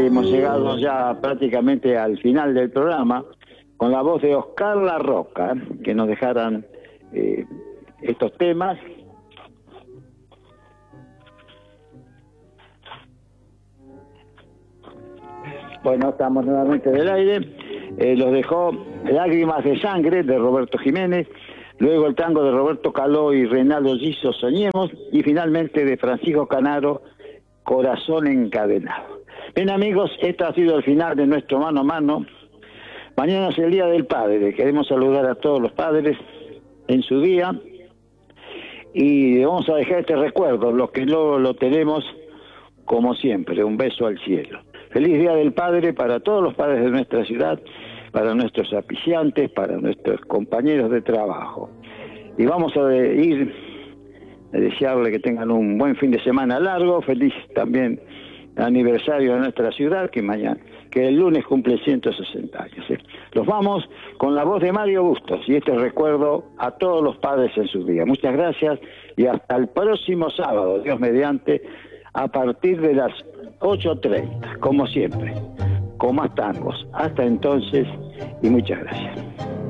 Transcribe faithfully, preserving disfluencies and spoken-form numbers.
hemos llegado ya prácticamente al final del programa, con la voz de Oscar La Roca, que nos dejaran eh, estos temas. Bueno, estamos nuevamente del aire. Eh, los dejó Lágrimas de Sangre, de Roberto Jiménez, luego el tango de Roberto Caló y Reinaldo Giso, Soñemos, y finalmente de Francisco Canaro, Corazón Encadenado. Bien, amigos, este ha sido el final de nuestro mano a mano. Mañana es el Día del Padre. Queremos saludar a todos los padres en su día y vamos a dejar este recuerdo, los que no lo tenemos, como siempre, un beso al cielo. Feliz Día del Padre para todos los padres de nuestra ciudad, para nuestros apiciantes, para nuestros compañeros de trabajo. Y vamos a ir a desearle que tengan un buen fin de semana largo, feliz también aniversario de nuestra ciudad, que mañana, que el lunes cumple ciento sesenta años. ¿eh? Los vamos con la voz de Mario Bustos y este recuerdo a todos los padres en su día. Muchas gracias y hasta el próximo sábado, Dios mediante, a partir de las ocho treinta, como siempre, con más tangos. Hasta entonces y muchas gracias.